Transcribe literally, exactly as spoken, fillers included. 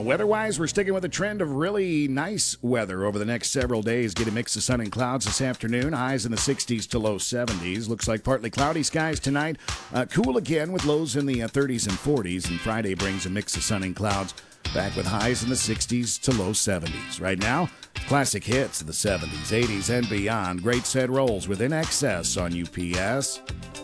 weather-wise, we're sticking with a trend of really nice weather over the next several days. Get a mix of sun and clouds this afternoon. Highs in the sixties to low seventies. Looks like partly cloudy skies tonight. Uh, cool again with lows in the uh, thirties and forties. And Friday brings a mix of sun and clouds. Back with highs in the sixties to low seventies. Right now, classic hits in the seventies, eighties, and beyond. Great set rolls with In Excess on U P S.